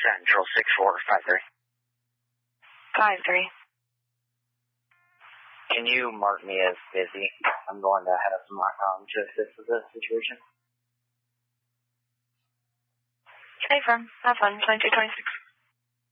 Central 6453. 53. Can you mark me as busy? I'm going to have some to assist with this situation. Stay firm. Have fun. 2226.